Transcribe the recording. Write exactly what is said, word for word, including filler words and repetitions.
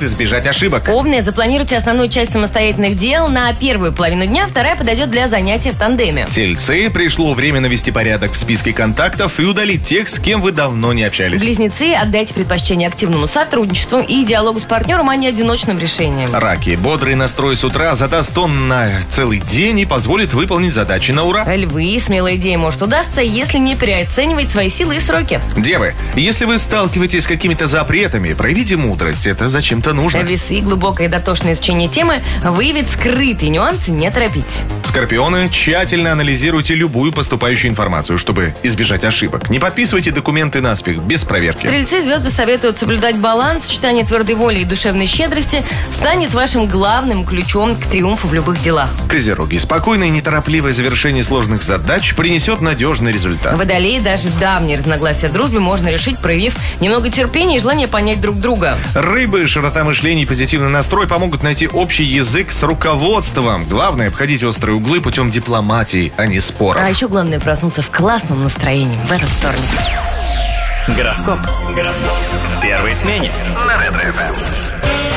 избежать ошибок. Овны, запланируйте основную часть самостоятельных дел на первую половину дня, вторая подойдет для занятия в тандеме. Тельцы, пришло время навести порядок в списке контактов и удалить тех, с кем вы давно не общались. Близнецы, отдайте предпочтение активному сотрудничеству и диалогу с партнером, а не одиночным решением. Раки, бодрый настрой с утра задаст тон на целый день и позволит выполнить задачи на ура. Львы, смелая идея может удастся, если не переоценивать свои силы и сроки. Девы, если вы сталкиваетесь с какими-то запретами, проявите мудрость, это зачем-то нужно. Весы, глубокое и дотошное изучение темы выявит скрытые нюансы, не торопить. Скорпионы, тщательно анализируйте любую поступающую информацию, чтобы избежать ошибок. Не подписывайте документы наспех, без проверки. Стрельцы, звезды советуют соблюдать баланс. Сочетание твердой воли и душевной щедрости станет вашим главным ключом к триумфу в любых делах. Козероги, спокойное и неторопливое завершение сложных задач принесет надежный результат. Водолеи, даже давние разногласия в дружбе можно решить, проявив немного терпения и желание понять друг друга. Рыбы, широта мышления и позитивный настрой помогут найти общий язык с руководством. Главное — обходить острые углы путем дипломатии, а не споров. А еще главное проснуться в классном настроении в этот вторник. Гороскоп. Гороскоп. В первой смене. На Ретро эф эм.